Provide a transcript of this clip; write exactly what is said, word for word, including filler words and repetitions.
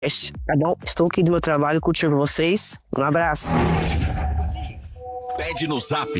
Tá bom? Estou aqui do meu trabalho curtindo vocês. Um abraço. Pede no Zap.